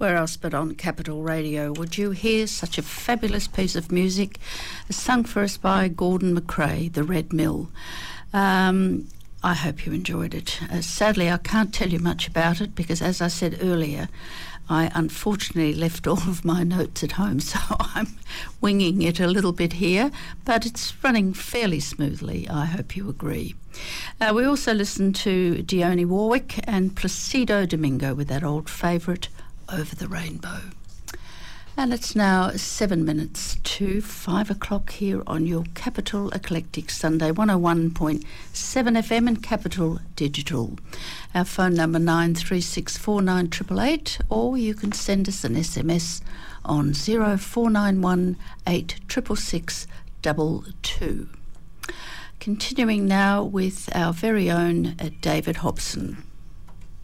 Where else but on Capital Radio would you hear such a fabulous piece of music sung for us by Gordon McRae, The Red Mill. I hope you enjoyed it. Sadly, I can't tell you much about it because, as I said earlier, I unfortunately left all of my notes at home, so I'm winging it a little bit here, but it's running fairly smoothly, I hope you agree. We also listened to Dionne Warwick and Placido Domingo with that old favourite, Over the Rainbow. And it's now 7 minutes to 5 o'clock here on your Capital Eclectic Sunday, 101.7 FM and Capital Digital. Our phone number 93649888, or you can send us an SMS on 0491 866 222. Continuing now with our very own David Hobson.